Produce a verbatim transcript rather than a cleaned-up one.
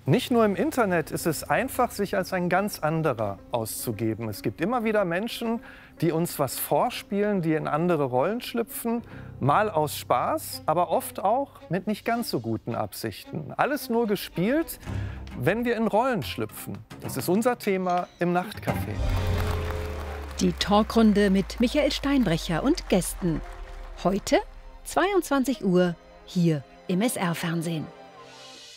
Nicht nur im Internet ist es einfach, sich als ein ganz anderer auszugeben. Es gibt immer wieder Menschen, die uns was vorspielen, die in andere Rollen schlüpfen, mal aus Spaß, aber oft auch mit nicht ganz so guten Absichten. Alles nur gespielt, wenn wir in Rollen schlüpfen. Das ist unser Thema im Nachtcafé. Die Talkrunde mit Michael Steinbrecher und Gästen. Heute zweiundzwanzig Uhr hier im S R-Fernsehen.